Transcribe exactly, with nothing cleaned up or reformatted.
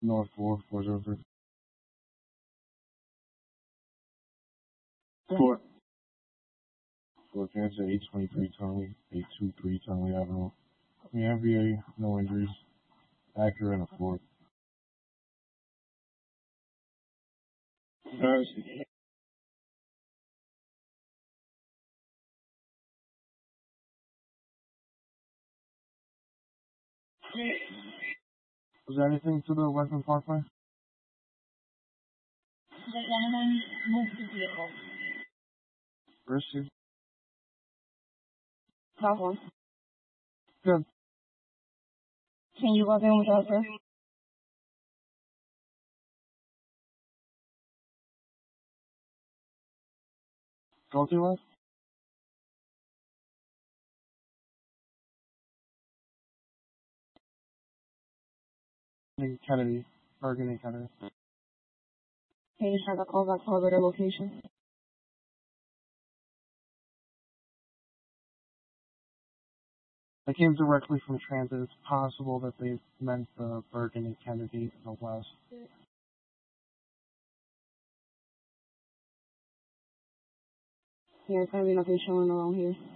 North four, four zero three. Four. Four cancer, eight twenty-three Tonley, eight two three Tonley Avenue. The N B A, no injuries. Acura and a four. Thursday. Was there anything to the Western Parkway? The gentleman moved the vehicle. Risky? That one. Good. Can you log in with us, sir? Go to us? Kennedy. Bergen and Kennedy. Can you try to call back for a better location? I came directly from transit. It's possible that they meant the Bergen and Kennedy in the west. Yeah, it's gonna be nothing showing around here.